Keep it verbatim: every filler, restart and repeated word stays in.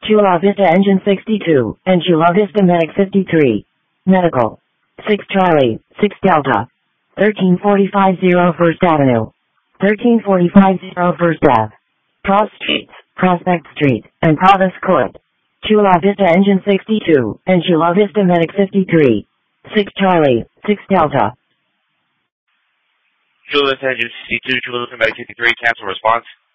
Chula Vista Engine sixty-two, and Chula Vista Medic fifty-three. Medical. six Charlie, six Delta. thirteen forty-five zero First Avenue. thirteen forty-five zero First Ave. Cross Streets, Prospect Street, and Province Court. Chula Vista Engine sixty-two, and Chula Vista Medic fifty-three. six Charlie, six Delta. Chula Vista Engine sixty-two, Chula Vista Medic fifty-three, cancel response.